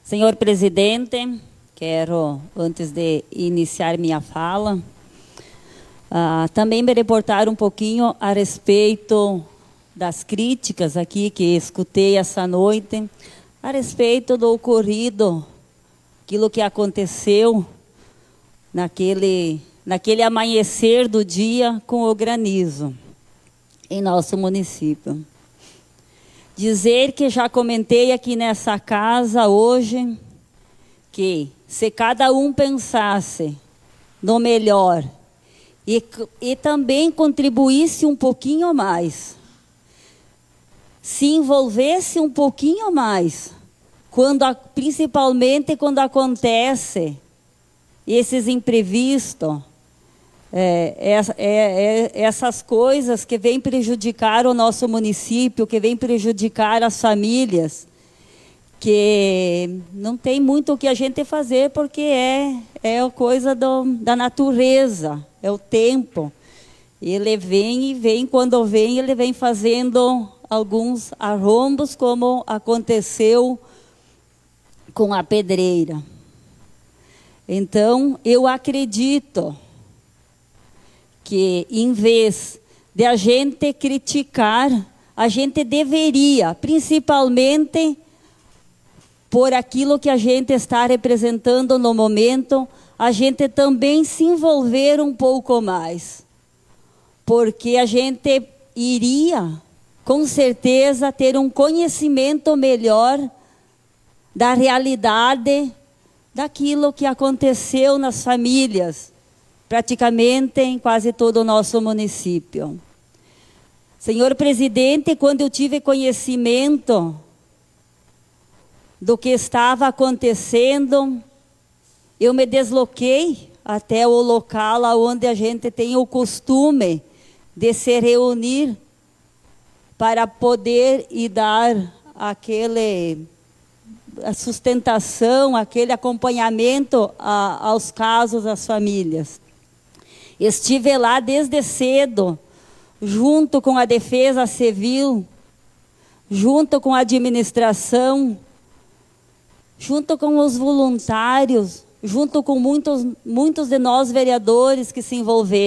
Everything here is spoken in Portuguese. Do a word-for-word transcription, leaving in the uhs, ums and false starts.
Senhor presidente, quero, antes de iniciar minha fala, uh, também me reportar um pouquinho a respeito das críticas aqui que escutei essa noite, a respeito do ocorrido, aquilo que aconteceu naquele, naquele amanhecer do dia com o granizo em nosso município. Dizer que já comentei aqui nessa casa hoje, que se cada um pensasse no melhor e, e também contribuísse um pouquinho mais, se envolvesse um pouquinho mais, quando, principalmente quando acontece esses imprevistos, É, é, é, é, essas coisas que vêm prejudicar o nosso município, que vêm prejudicar as famílias, que não tem muito o que a gente fazer, porque é, é coisa do, da natureza, é o tempo. Ele vem e vem, quando vem, ele vem fazendo alguns arrombos, como aconteceu com a pedreira. Então, eu acredito que, em vez de a gente criticar, a gente deveria, principalmente por aquilo que a gente está representando no momento, a gente também se envolver um pouco mais. Porque a gente iria, com certeza, ter um conhecimento melhor da realidade daquilo que aconteceu nas famílias, praticamente em quase todo o nosso município. Senhor presidente, quando eu tive conhecimento do que estava acontecendo, eu me desloquei até o local onde a gente tem o costume de se reunir para poder ir dar aquele, a sustentação, aquele acompanhamento a, aos casos das famílias. Estive lá desde cedo, junto com a Defesa Civil, junto com a administração, junto com os voluntários, junto com muitos, muitos de nós vereadores que se envolveram.